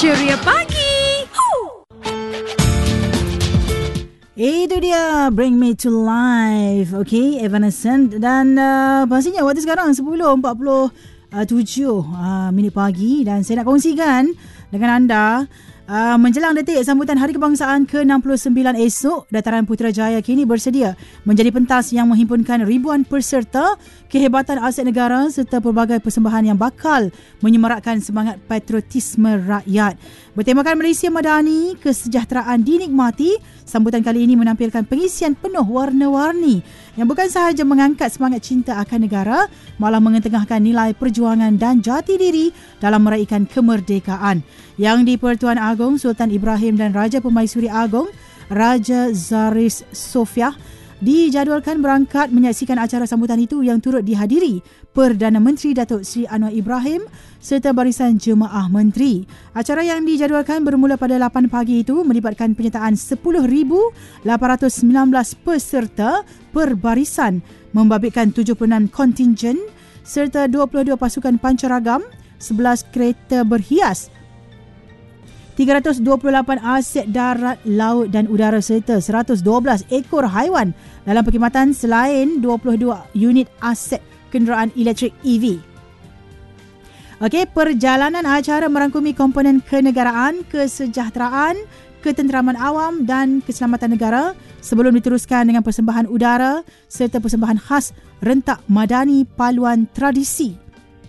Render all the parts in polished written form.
Ceria Pagi. Itu dia Bring Me to Life. Okay, Evanescence. Dan pastinya waktu sekarang 10.47 minit pagi. Dan saya nak kongsikan dengan anda menjelang detik sambutan Hari Kebangsaan ke-69 esok, Dataran Putrajaya kini bersedia menjadi pentas yang menghimpunkan ribuan peserta, kehebatan aset negara serta pelbagai persembahan yang bakal menyemarakkan semangat patriotisme rakyat. Bertemakan Malaysia Madani, kesejahteraan dinikmati, sambutan kali ini menampilkan pengisian penuh warna-warni yang bukan sahaja mengangkat semangat cinta akan negara, malah mengetengahkan nilai perjuangan dan jati diri dalam meraihkan kemerdekaan. Yang di Pertuan Agong Sultan Ibrahim dan Raja Permaisuri Agong Raja Zaris Sofia dijadualkan berangkat menyaksikan acara sambutan itu yang turut dihadiri Perdana Menteri Datuk Seri Anwar Ibrahim serta barisan jemaah menteri. Acara yang dijadualkan bermula pada 8 pagi itu melibatkan penyertaan 10,819 peserta per barisan, membabitkan 76 kontingen serta 22 pasukan pancaragam, 11 kereta berhias, 328 aset darat, laut dan udara serta 112 ekor haiwan dalam perkhidmatan selain 22 unit aset kenderaan elektrik EV. Okey, perjalanan acara merangkumi komponen kenegaraan, kesejahteraan, ketenteraman awam dan keselamatan negara sebelum diteruskan dengan persembahan udara serta persembahan khas rentak Madani Paluan Tradisi.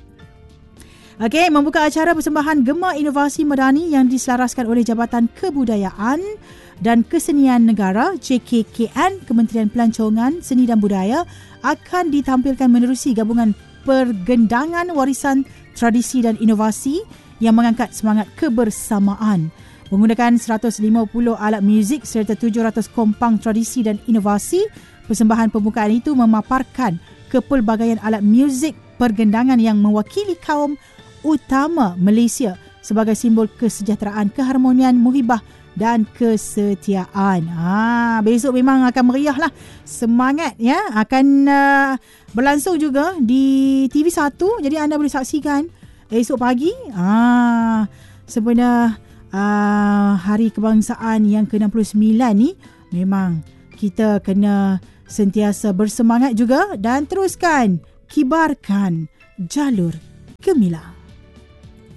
Okey, membuka acara persembahan Gema Inovasi Madani yang diselaraskan oleh Jabatan Kebudayaan dan Kesenian Negara JKKN Kementerian Pelancongan Seni dan Budaya akan ditampilkan menerusi gabungan pergendangan warisan tradisi dan inovasi yang mengangkat semangat kebersamaan. Menggunakan 150 alat muzik serta 700 kompang tradisi dan inovasi, persembahan pembukaan itu memaparkan kepelbagaian alat muzik pergendangan yang mewakili kaum utama Malaysia sebagai simbol kesejahteraan, keharmonian, muhibah dan kesetiaan. Besok memang akan meriah lah. Semangat ya. Akan berlangsung juga di TV1. Jadi anda boleh saksikan esok pagi. Sebenarnya Hari Kebangsaan yang ke-69 ni memang kita kena sentiasa bersemangat juga dan teruskan kibarkan jalur gemilang.